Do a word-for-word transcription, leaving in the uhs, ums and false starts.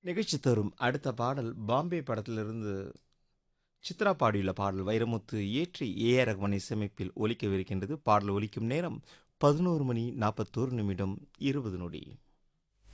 நிகழ்ச்சி தரும் அடுத்த பாடல் பாம்பே படத்திலிருந்து சித்ரா பாடியுள்ள பாடல் வைரமுத்து இயற்றி ஏ.ஆர். ரஹ்மான் இசையமைப்பில் ஒலிக்கவிருக்கின்றது. பாடல் ஒலிக்கும் நேரம் பதினொரு மணி நாற்பத்தொரு நிமிடம் இருபது நொடி.